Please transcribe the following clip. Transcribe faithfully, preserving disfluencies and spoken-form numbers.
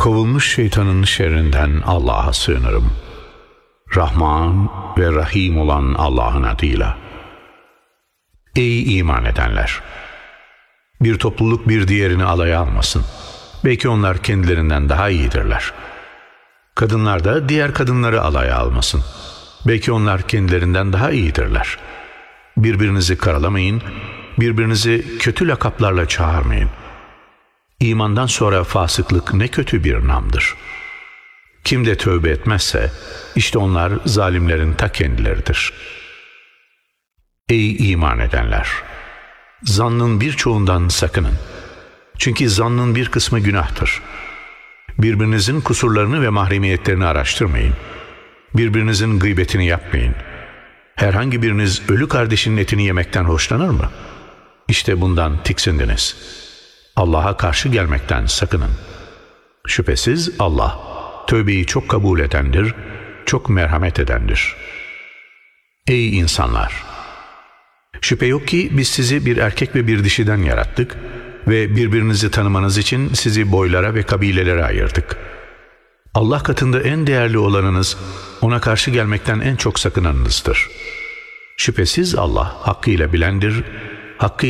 Kovulmuş şeytanın şerrinden Allah'a sığınırım. Rahman ve Rahim olan Allah'ın adıyla. Ey iman edenler! Bir topluluk bir diğerini alaya almasın. Belki onlar kendilerinden daha iyidirler. Kadınlar da diğer kadınları alaya almasın. Belki onlar kendilerinden daha iyidirler. Birbirinizi karalamayın, birbirinizi kötü lakaplarla çağırmayın. İmandan sonra fasıklık ne kötü bir namdır. Kim de tövbe etmezse, işte onlar zalimlerin ta kendileridir. Ey iman edenler! Zannın birçoğundan sakının. Çünkü zannın bir kısmı günahtır. Birbirinizin kusurlarını ve mahremiyetlerini araştırmayın. Birbirinizin gıybetini yapmayın. Herhangi biriniz ölü kardeşinin etini yemekten hoşlanır mı? İşte bundan tiksindiniz. Allah'a karşı gelmekten sakının. Şüphesiz Allah, tövbeyi çok kabul edendir, çok merhamet edendir. Ey insanlar! Şüphe yok ki biz sizi bir erkek ve bir dişiden yarattık ve birbirinizi tanımanız için sizi boylara ve kabilelere ayırdık. Allah katında en değerli olanınız, ona karşı gelmekten en çok sakınanınızdır. Şüphesiz Allah hakkıyla bilendir, hakkıyla